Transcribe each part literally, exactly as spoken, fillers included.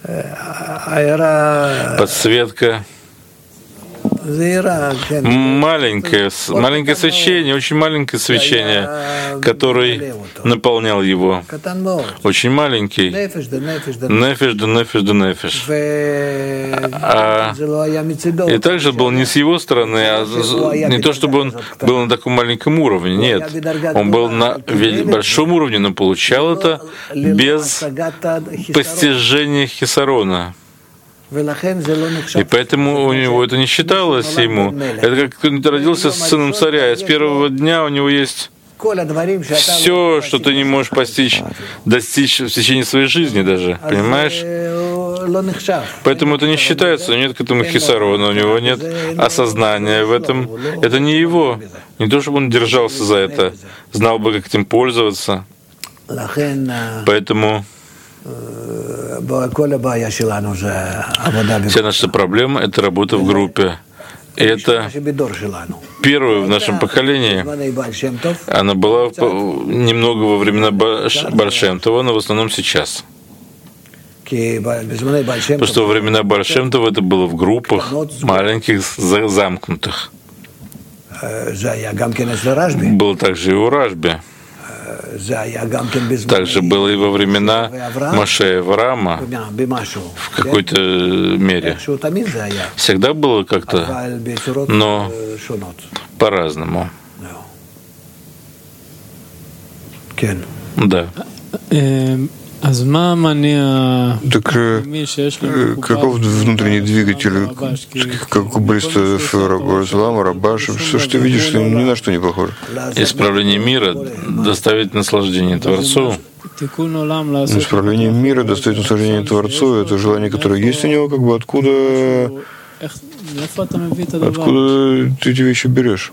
подсветка, маленькое, маленькое свечение, очень маленькое свечение, который наполнял его. Очень маленький. Нефеш да нефеш да нефеш. А, и также был не с его стороны, а не то, чтобы он был на таком маленьком уровне. Нет. Он был на большом уровне, но получал это без постижения хисарона. И поэтому у него это не считалось ему. Это как кто-нибудь родился с сыном царя, и с первого дня у него есть все, что ты не можешь постичь, достичь в течение своей жизни даже, понимаешь? Поэтому это не считается, у него нет к этому хисарона, у него нет осознания в этом. Это не его. Не то, чтобы он держался за это, знал бы, как этим пользоваться. Поэтому вся наша проблема — это работа в группе. И это первое в нашем поколении. Она была немного во времена Бааль Шем Това, но в основном сейчас. Потому что во времена Бааль Шем Това это было в группах маленьких, замкнутых. Было также и у Рашби. Также было и во времена Моше и Авраама в какой-то мере. Всегда было как-то, но по-разному. Да. Так каков внутренний двигатель, как у баллистов Рабазлама, Рабаша, все, что ты видишь, ни на что не похоже. Исправление мира доставит наслаждение Творцу. Исправление мира доставит наслаждение Творцу, это желание, которое есть у него, как бы откуда, откуда ты эти вещи берешь?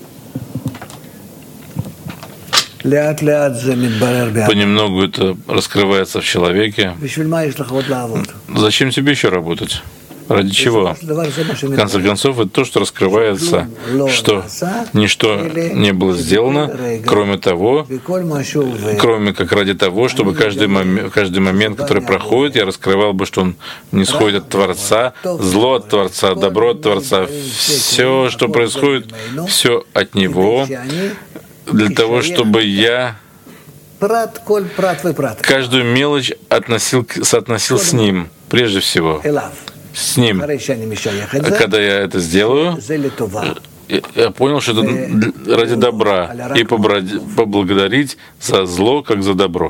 Понемногу это раскрывается в человеке. Зачем тебе еще работать? Ради чего? В конце концов, это то, что раскрывается, что ничто не было сделано, кроме того, кроме как ради того, чтобы каждый момент, каждый момент, который проходит, я раскрывал бы, что он не сходит от Творца, зло от Творца, добро от Творца. Все, что происходит, все от Него, для того, чтобы я каждую мелочь относил, соотносил с Ним, прежде всего, с Ним. Когда я это сделаю, я понял, что это ради добра, и поблагодарить за зло, как за добро.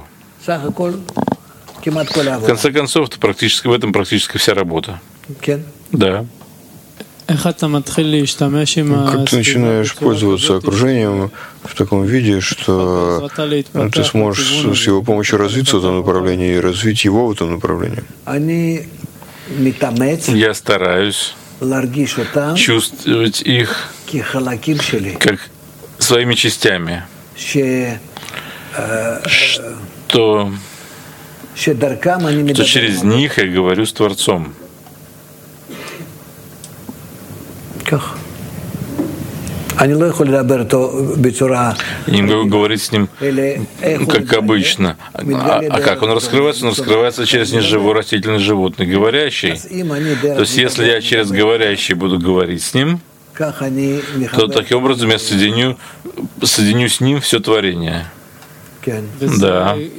В конце концов, это практически, в этом практически вся работа. Да. Как ты начинаешь пользоваться окружением в таком виде, что ты сможешь с его помощью развиться в этом направлении и развить его в этом направлении? Я стараюсь чувствовать их как своими частями, что, что через них я говорю с Творцом. Я не могу говорить с ним как обычно. А, а как он раскрывается? Он раскрывается через неживой растительный животный, говорящий. То есть если я через говорящий буду говорить с ним, то таким образом я соединю, соединю с ним все творение. Да. И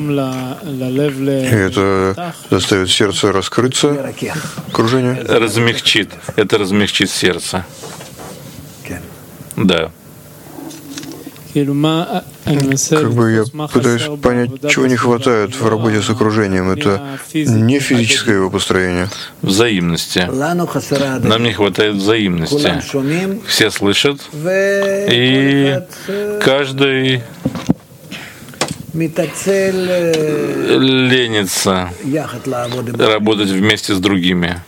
это заставит сердце раскрыться, окружение? Размягчит. Это размягчит сердце. Да. Как бы я пытаюсь понять, чего не хватает в работе с окружением. Это не физическое его построение. Взаимности. Нам не хватает взаимности. Все слышат, и каждый ленится работать вместе с другими.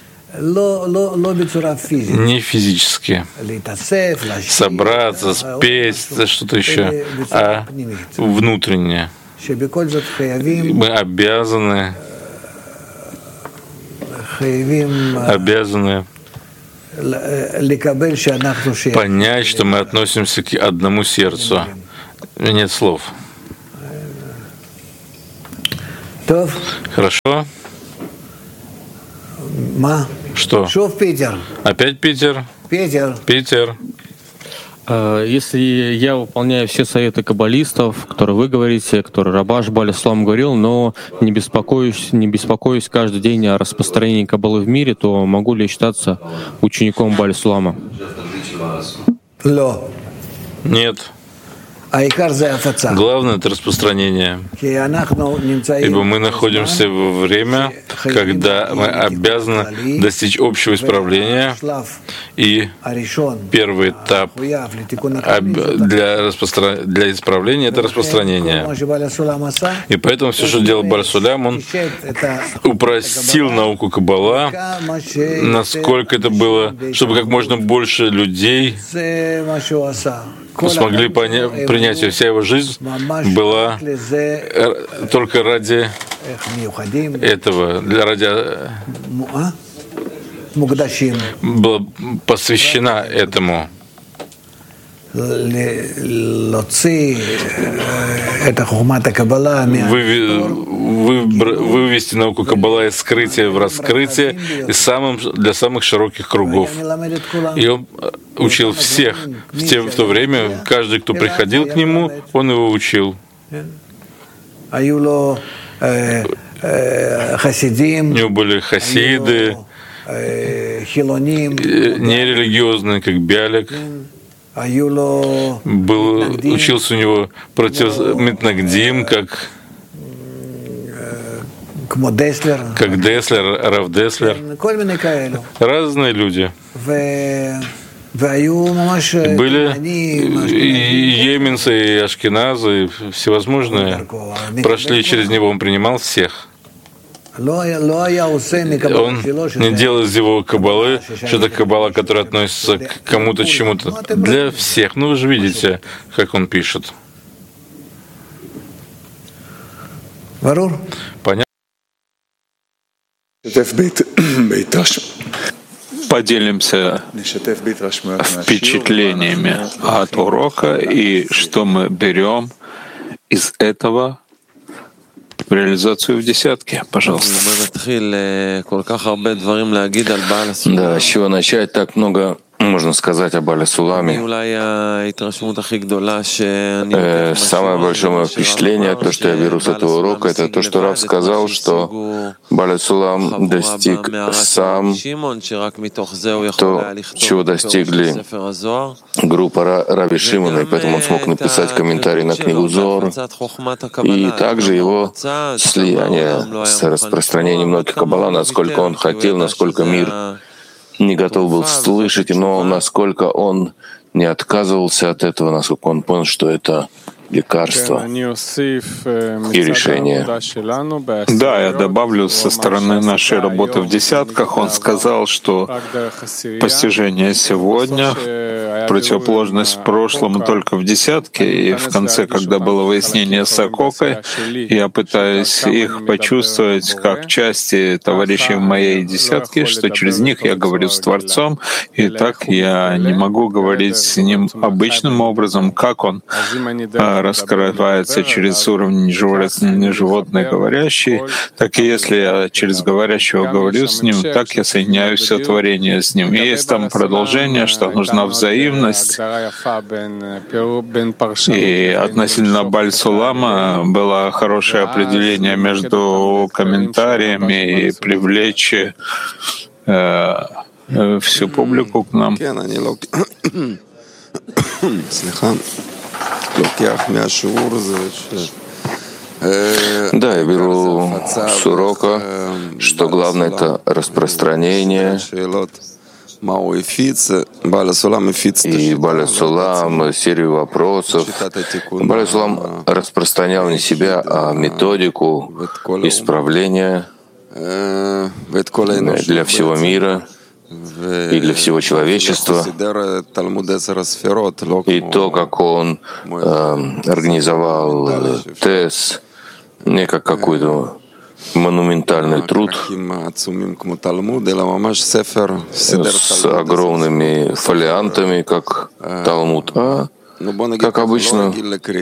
Не физически. Собраться, спеть, что-то еще, а внутренне. Мы обязаны, обязаны понять, что мы относимся к одному сердцу. Нет слов. Хорошо. Что? Опять Питер? Питер. Питер. Если я выполняю все советы каббалистов, которые вы говорите, которые Рабаш Бааль Сулам говорил, но не беспокоюсь, не беспокоюсь каждый день о распространении каббалы в мире, то могу ли я считаться учеником Бааль Сулама? Нет. Главное — это распространение. Ибо мы находимся во время, когда мы обязаны достичь общего исправления, и первый этап для, распостра... для исправления — это распространение. И поэтому все, что делал Бааль Сулам, он упростил науку Каббала, насколько это было, чтобы как можно больше людей смогли понять, принять ее. Вся его жизнь была только ради этого, для ради была посвящена этому. Вывести науку Каббала из скрытия в раскрытие и самым, для самых широких кругов. И он учил всех. В, те, в то время каждый, кто приходил к нему, он его учил. У него были хасиды, нерелигиозные, как Биалик. Был, учился у него против Митнагдим, как, как Деслер, Рав Деслер. Разные люди. Были и йеменцы, и ашкеназы, и всевозможные. Прошли через него, он принимал всех. Он не делал из его каббалы что-то каббала, которая относится к кому-то, чему-то. Для всех. Ну, вы же видите, как он пишет. Понятно? Поделимся впечатлениями от урока и что мы берем из этого в реализацию в десятке. Пожалуйста. Да, с чего начать? Так много можно сказать об Баале Суламе. Э, самое большое мое впечатление, то, что я беру с этого урока, это то, что Рав сказал, что Баале Сулам достиг сам то, чего достигли группа Рави Шимона, и поэтому он смог написать комментарий на книгу Зор, и также его слияние с распространением многих каббала, насколько он хотел, насколько мир не готов был слышать, но насколько он не отказывался от этого, насколько он понял, что это лекарство и решение. Да, я добавлю со стороны нашей работы в десятках. Он сказал, что постижение сегодня, противоположность прошлому только в десятке, и в конце, когда было выяснение с Акокой, я пытаюсь их почувствовать как части товарищей в моей десятке, что через них я говорю с Творцом, и так я не могу говорить с ним обычным образом, как он раскрывается через уровень животный говорящий, так и если я через говорящего говорю с ним, так я соединяю все творение с ним. И есть там продолжение, что нужна взаимность. И относительно Бааль Сулама было хорошее определение между комментариями и привлечь э, всю публику к нам. Да, я беру с урока, что главное — это распространение. И Бааль Сулам серию вопросов. Бааль Сулам распространял не себя, а методику исправления для всего мира и для всего человечества, и то, как он э, организовал ТЭС, не как какой-то монументальный труд с огромными фолиантами, как Талмуд, а Как обычно,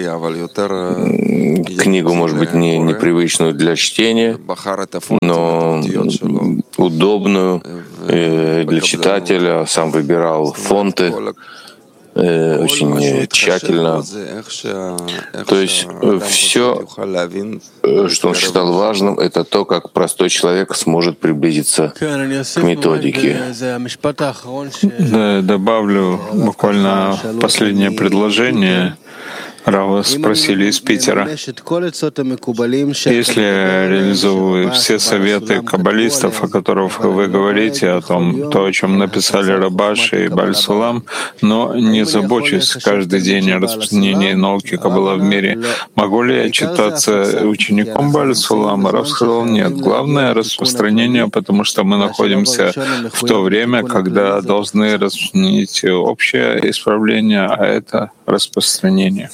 книгу, может быть, не непривычную для чтения, но удобную для читателя. Сам выбирал фонты очень тщательно. То есть все, что он считал важным, это то, как простой человек сможет приблизиться к методике. Да, добавлю буквально последнее предложение. Рава спросили из Питера: если я реализовываю все советы каббалистов, о которых вы говорите, о том, то, о чем написали Рабаши и Бааль Сулам, но не забочусь каждый день о распространении науки Каббала в мире, могу ли я считаться учеником Бааль Сулама? Рав сказал: нет. Главное — распространение, потому что мы находимся в то время, когда должны распространить общее исправление, а это распространение.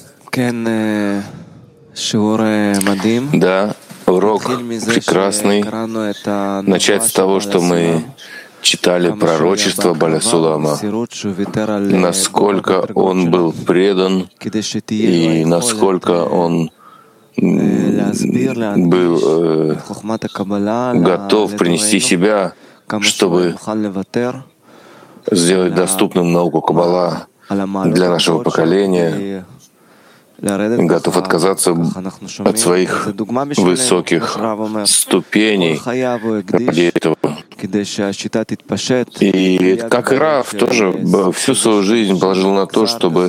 Да, урок прекрасный. Начать с того, что мы читали пророчество Бааля Сулама, насколько он был предан и насколько он был э, готов принести себя, чтобы сделать доступным науку Каббала для нашего поколения, готов отказаться от своих высоких ступеней ради этого. И как и Рав, тоже всю свою жизнь положил на то, чтобы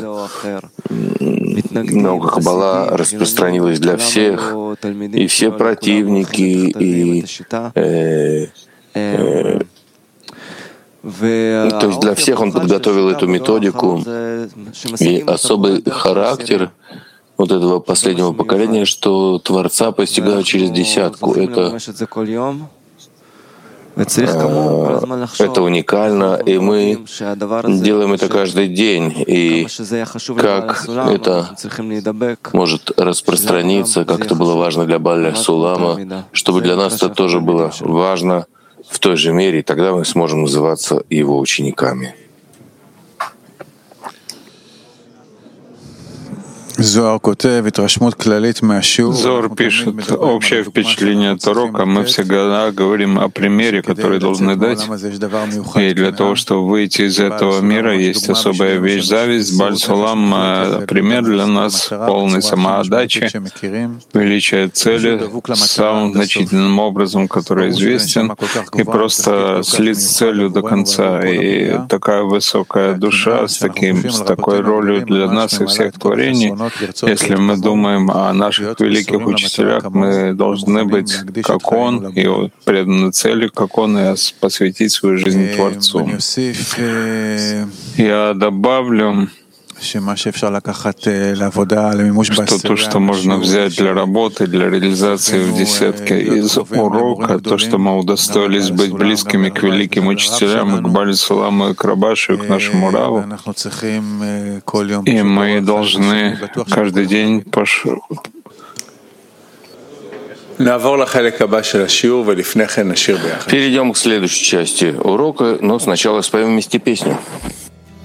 наука Каббала распространилась для всех, и все противники, и э, э, то есть для всех он подготовил эту методику, и особый характер вот этого последнего поколения, что Творца постигают через десятку. Это, это уникально, и мы делаем это каждый день. И как это может распространиться, как это было важно для Бааля Сулама, чтобы для нас это тоже было важно в той же мере, и тогда мы сможем называться его учениками. Зор пишет: общее впечатление от урока. Мы всегда говорим о примере, который должны дать. И для того, чтобы выйти из этого мира, есть особая вещь — зависть. Бааль Сулам — пример для нас полной самоотдачи, величия цели самым значительным образом, который известен, и просто слить с целью до конца. И такая высокая душа с, таким, с такой ролью для нас и всех творений. Если мы думаем о наших великих учителях, мы должны быть как Он, и преданы цели, как Он, и посвятить свою жизнь Творцу. Я добавлю, что то, что можно взять для работы, для реализации в десятке из урока, то, что мы удостоились быть близкими к великим учителям, и к Баалю Суламу, и к Рабашу, и к нашему Раву, и мы должны каждый день пош... Перейдем к следующей части урока, но сначала споем вместе песню.